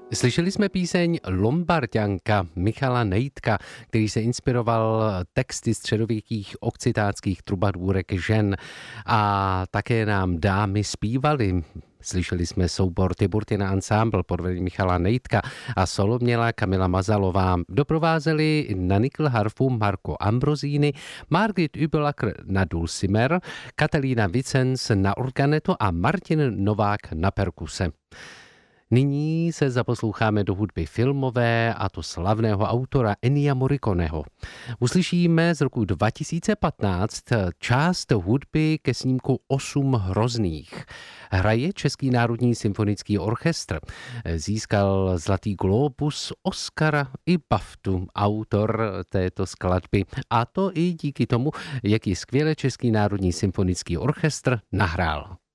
Slyšeli jsme píseň Lombarďanka Michala Nejdka, který se inspiroval texty středověkých okcitánských trubadůrek žen a také nám dámy zpívaly. Slyšeli jsme soubor Tiburtina Ensemble pod vedením Michala Nejdka a solo měla Kamila Mazalová. Doprovázeli na nikkelharfu Marco Ambrosini, Margit Übelacker na dulcimer, Katalína Vicens na organetu a Martin Novák na perkuse. Nyní se zaposloucháme do hudby filmové, a to slavného autora Ennia Morriconeho. Uslyšíme z roku 2015 část hudby ke snímku 8 hrozných. Hraje Český národní symfonický orchestr. Získal Zlatý glóbus, Oscara i BAFTu autor této skladby. A to i díky tomu, jak ji skvěle Český národní symfonický orchestr nahrál.